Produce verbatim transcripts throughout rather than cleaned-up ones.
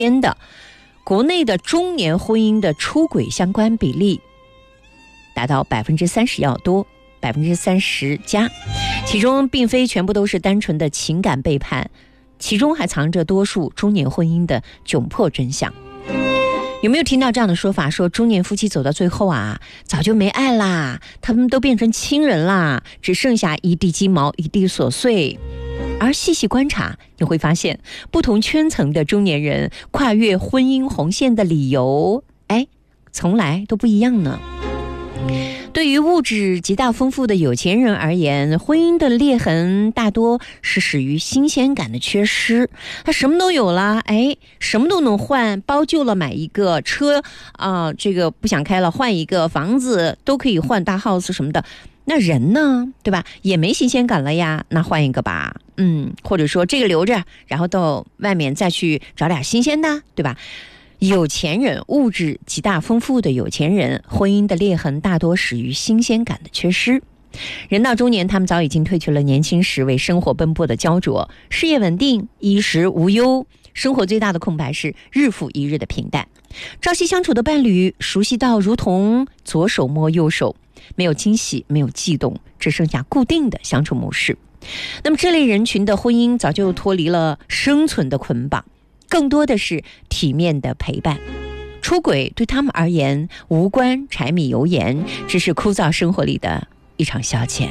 天的国内的中年婚姻的出轨相关比例达到百分之三十要多，百分之三十加，其中并非全部都是单纯的情感背叛，其中还藏着多数中年婚姻的窘迫真相。有没有听到这样的说法，说中年夫妻走到最后啊，早就没爱啦，他们都变成亲人啦，只剩下一地鸡毛一地琐碎。而细细观察，你会发现不同圈层的中年人跨越婚姻红线的理由，哎，从来都不一样呢。对于物质极大丰富的有钱人而言，婚姻的裂痕大多是始于新鲜感的缺失。他什么都有了，哎，什么都能换，包旧了买一个车啊、呃，这个不想开了换一个，房子都可以换，大 house 什么的。那人呢，对吧？也没新鲜感了呀，那换一个吧。嗯，或者说这个留着，然后到外面再去找点新鲜的，对吧？有钱人，物质极大丰富的有钱人，婚姻的裂痕大多始于新鲜感的缺失。人到中年，他们早已经褪去了年轻时为生活奔波的焦灼，事业稳定，衣食无忧，生活最大的空白是日复一日的平淡。朝夕相处的伴侣，熟悉到如同左手摸右手，没有惊喜，没有悸动，只剩下固定的相处模式。那么这类人群的婚姻早就脱离了生存的捆绑，更多的是体面的陪伴。出轨对他们而言无关柴米油盐，只是枯燥生活里的一场消遣。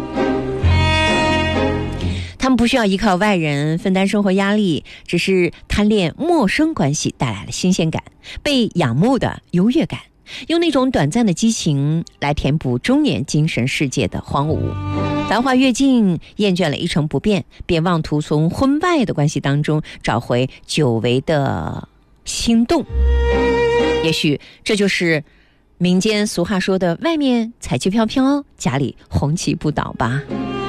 他们不需要依靠外人分担生活压力，只是贪恋陌生关系带来了新鲜感，被仰慕的优越感，用那种短暂的激情来填补中年精神世界的荒芜。繁华跃进，厌倦了一成不变，便妄图从婚外的关系当中找回久违的心动。也许这就是民间俗话说的外面彩旗飘飘，家里红旗不倒吧。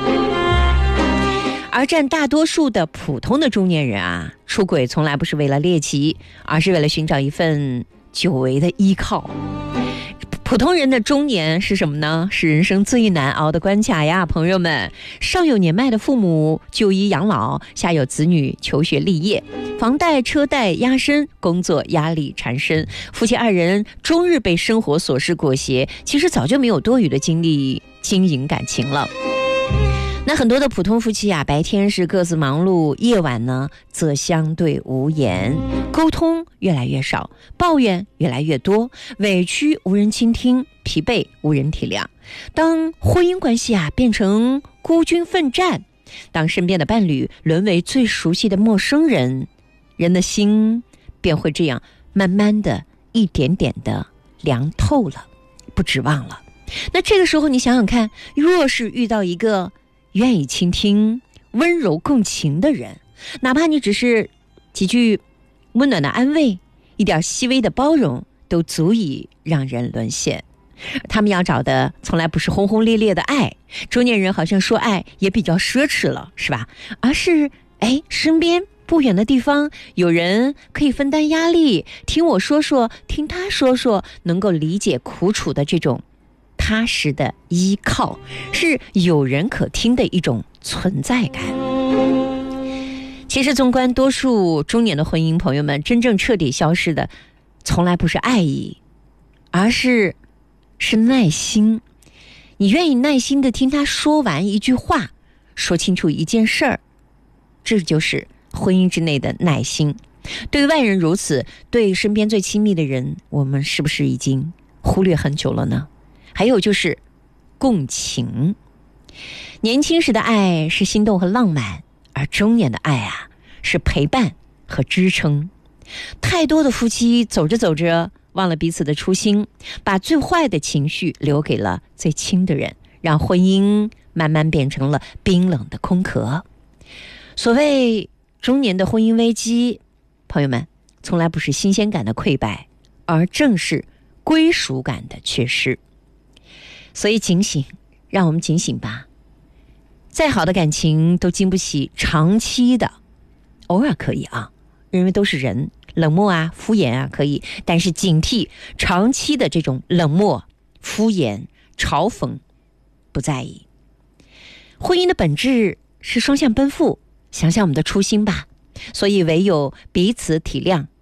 而占大多数的普通的中年人啊，出轨从来不是为了猎奇，而是为了寻找一份久违的依靠。普通人的中年是什么呢？是人生最难熬的关卡呀，朋友们。上有年迈的父母就医养老，下有子女求学立业，房贷车贷压身，工作压力缠身，夫妻二人终日被生活琐事裹挟，其实早就没有多余的精力经营感情了。那很多的普通夫妻啊，白天是各自忙碌，夜晚呢则相对无言，沟通越来越少，抱怨越来越多，委屈无人倾听，疲惫无人体谅。当婚姻关系啊变成孤军奋战，当身边的伴侣沦为最熟悉的陌生人，人的心便会这样慢慢的一点点的凉透了，不指望了。那这个时候你想想看，若是遇到一个愿意倾听、温柔共情的人，哪怕你只是几句温暖的安慰，一点细微的包容，都足以让人沦陷。他们要找的从来不是轰轰烈烈的爱，中年人好像说爱也比较奢侈了，是吧？而是哎，身边不远的地方有人可以分担压力，听我说说，听他说说，能够理解苦楚的这种踏实的依靠，是有人可听的一种存在感。其实纵观多数中年的婚姻，朋友们，真正彻底消失的从来不是爱意，而是是耐心。你愿意耐心的听他说完一句话，说清楚一件事儿，这就是婚姻之内的耐心。对外人如此，对身边最亲密的人，我们是不是已经忽略很久了呢？还有就是共情。年轻时的爱是心动和浪漫，而中年的爱啊是陪伴和支撑。太多的夫妻走着走着忘了彼此的初心，把最坏的情绪留给了最亲的人，让婚姻慢慢变成了冰冷的空壳。所谓中年的婚姻危机，朋友们，从来不是新鲜感的溃败，而正是归属感的缺失。所以警醒，让我们警醒吧。再好的感情都经不起长期的，偶尔可以啊，因为都是人，冷漠啊敷衍啊可以，但是警惕长期的这种冷漠敷衍嘲讽不在意。婚姻的本质是双向奔赴，想想我们的初心吧。所以唯有彼此体谅，